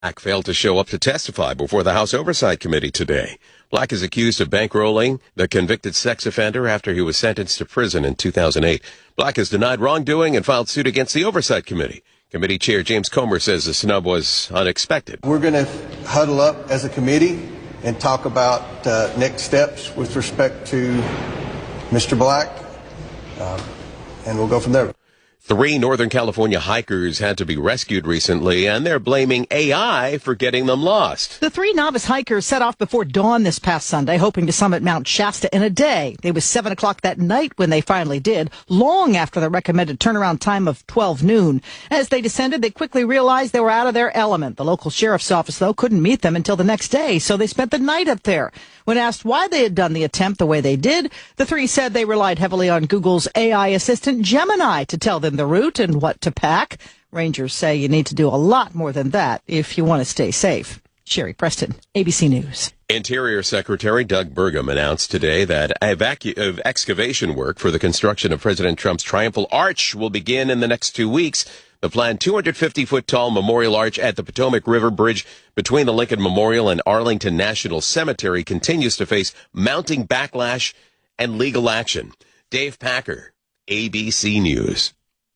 Black failed to show up to testify before the House Oversight Committee today. Black is accused of bankrolling the convicted sex offender after he was sentenced to prison in 2008. Black has denied wrongdoing and filed suit against the Oversight Committee. Committee Chair James Comer says the snub was unexpected. We're going to huddle up as a committee and talk about next steps with respect to Mr. Black, and we'll go from there. 3 Northern California hikers had to be rescued recently, and they're blaming AI for getting them lost. The 3 novice hikers set off before dawn this past Sunday, hoping to summit Mount Shasta in a day. It was 7 o'clock that night when they finally did, long after the recommended turnaround time of 12 noon. As they descended, they quickly realized they were out of their element. The local sheriff's office, though, couldn't meet them until the next day, so they spent the night up there. When asked why they had done the attempt the way they did, the 3 said they relied heavily on Google's AI assistant Gemini to tell them the route and what to pack. Rangers say you need to do a lot more than that if you want to stay safe. Sherry Preston, ABC News. Interior Secretary Doug Burgum announced today that excavation work for the construction of President Trump's Triumphal Arch will begin in the next 2 weeks. The planned 250-foot-tall memorial arch at the Potomac River Bridge between the Lincoln Memorial and Arlington National Cemetery continues to face mounting backlash and legal action. Dave Packer, ABC News.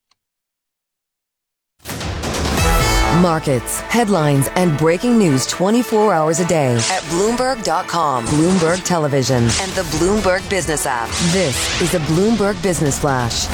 Markets, headlines, and breaking news 24 hours a day at Bloomberg.com, Bloomberg Television, and the Bloomberg Business app. This is a Bloomberg Business Flash.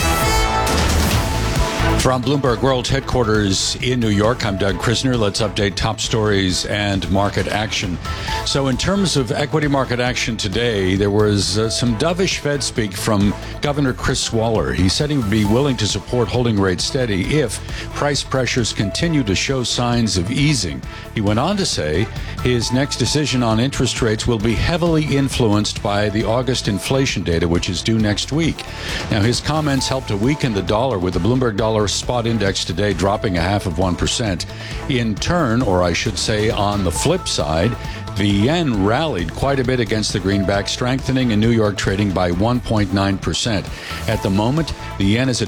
From Bloomberg World Headquarters in New York, I'm Doug Krisner. Let's update top stories and market action. So in terms of equity market action today, there was some dovish Fed speak from Governor Chris Waller. He said he would be willing to support holding rates steady if price pressures continue to show signs of easing. He went on to say his next decision on interest rates will be heavily influenced by the August inflation data, which is due next week. Now, his comments helped to weaken the dollar, with the Bloomberg dollar spot index today dropping 0.5%. In turn, or I should say on the flip side, the yen rallied quite a bit against the greenback, strengthening in New York, trading by 1.9%. At the moment, the yen is at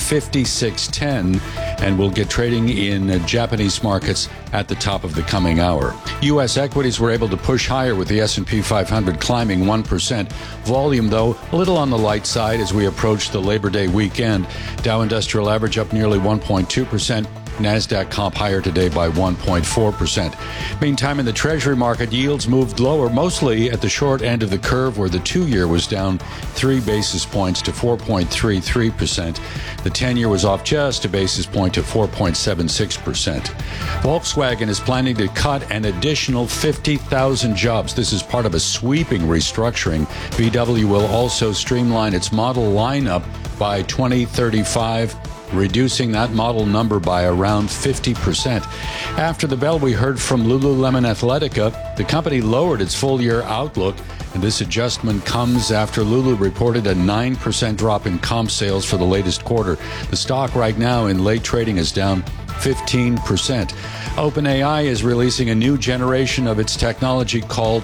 156.10 and will get trading in Japanese markets at the top of the coming hour. U.S. equities were able to push higher, with the S&P 500 climbing 1%. Volume, though, a little on the light side as we approach the Labor Day weekend. Dow Industrial Average up nearly 1.2%. NASDAQ comp higher today by 1.4%. Meantime, in the Treasury market, yields moved lower, mostly at the short end of the curve, where the 2-year was down 3 basis points to 4.33%. The 10-year was off just a basis point to 4.76%. Volkswagen is planning to cut an additional 50,000 jobs. This is part of a sweeping restructuring. VW will also streamline its model lineup by 2035, reducing that model number by around 50%. After the bell, we heard from Lululemon Athletica. The company lowered its full-year outlook, and this adjustment comes after Lulu reported a 9% drop in comp sales for the latest quarter. The stock right now in late trading is down 15%. OpenAI is releasing a new generation of its technology called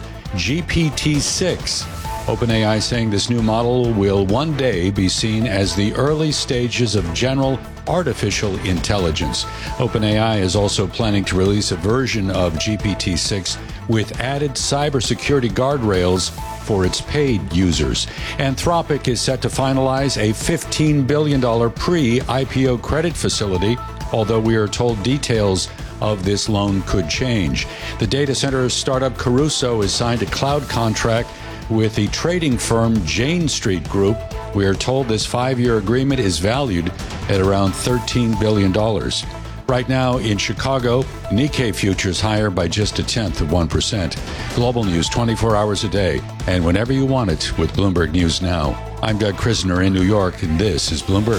GPT-6. OpenAI saying this new model will one day be seen as the early stages of general artificial intelligence. OpenAI is also planning to release a version of GPT-6 with added cybersecurity guardrails for its paid users. Anthropic is set to finalize a $15 billion pre-IPO credit facility, although we are told details of this loan could change. The data center startup Crusoe has signed a cloud contract with the trading firm Jane Street Group. We are told this 5-year agreement is valued at around $13 billion. Right now in Chicago, Nikkei futures higher by just 0.1%. Global news 24 hours a day and whenever you want it with Bloomberg News Now. I'm Doug Krisner in New York, and this is Bloomberg.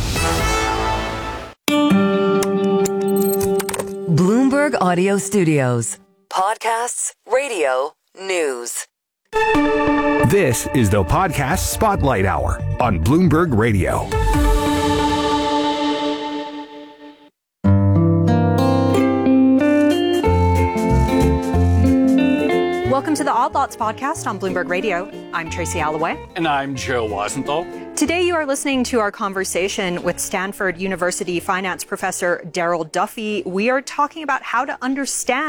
Bloomberg Audio Studios. Podcasts, radio, news. This is the Podcast Spotlight Hour on Bloomberg Radio. Welcome to the Odd Lots podcast on Bloomberg Radio. I'm Tracy Alloway. And I'm Joe Wasenthal. Today you are listening to our conversation with Stanford University finance professor Darrell Duffy. We are talking about how to understand